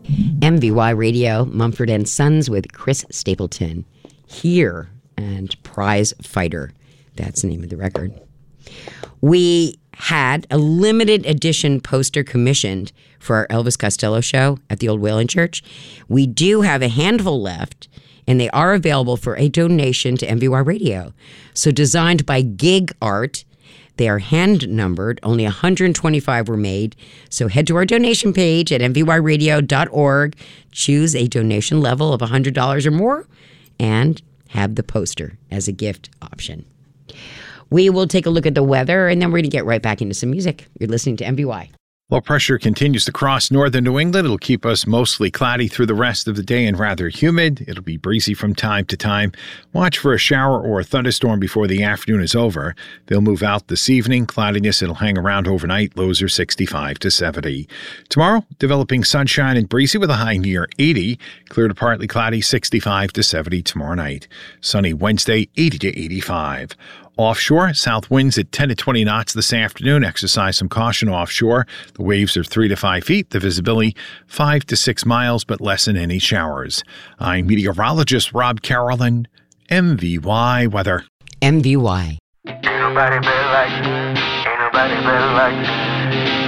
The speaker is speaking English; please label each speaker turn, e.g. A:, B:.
A: MVY Radio, Mumford and Sons with Chris Stapleton. Here and Prize Fighter. That's the name of the record. We had a limited edition poster commissioned for our Elvis Costello show at the Old Wayland Church. We do have a handful left, and they are available for a donation to MVY Radio. So designed by Gig Art, they are hand-numbered. Only 125 were made. So head to our donation page at mvyradio.org, choose a donation level of $100 or more, and have the poster as a gift option. We will take a look at the weather, and then we're going to get right back into some music. You're listening to MVY.
B: Low pressure continues to cross northern New England. It'll keep us mostly cloudy through the rest of the day and rather humid. It'll be breezy from time to time. Watch for a shower or a thunderstorm before the afternoon is over. They'll move out this evening. Cloudiness, it'll hang around overnight. Lows are 65 to 70. Tomorrow, developing sunshine and breezy with a high near 80. Clear to partly cloudy, 65 to 70 tomorrow night. Sunny Wednesday, 80 to 85. Offshore, south winds at 10 to 20 knots this afternoon. Exercise some caution offshore. The waves are 3 to 5 feet. The visibility 5 to 6 miles, but less than any showers. I'm meteorologist Rob Carolyn, MVY Weather.
A: MVY.
C: Ain't nobody better like you. Ain't nobody better like you.